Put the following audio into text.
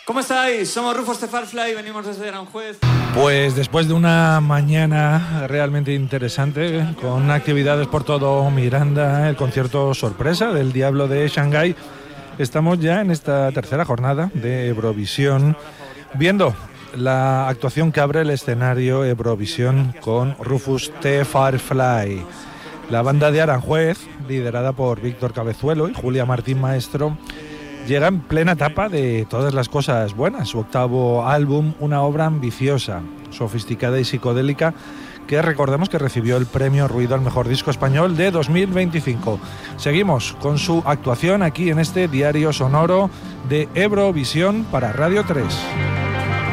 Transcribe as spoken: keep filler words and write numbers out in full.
¿Cómo estáis? Somos Rufus The Firefly y venimos desde Aranjuez. Pues después de una mañana realmente interesante, con actividades por todo Miranda, el concierto sorpresa del Diablo de Shanghái, estamos ya en esta tercera jornada de Eurovisión, viendo la actuación que abre el escenario Eurovisión con Rufus The Firefly. La banda de Aranjuez, liderada por Víctor Cabezuelo y Julia Martín Maestro, llega en plena etapa de todas las cosas buenas. Su octavo álbum, una obra ambiciosa, sofisticada y psicodélica, que recordemos que recibió el premio Ruido al mejor disco español de dos mil veinticinco. Seguimos con su actuación aquí en este diario sonoro de Eurovisión para Radio tres.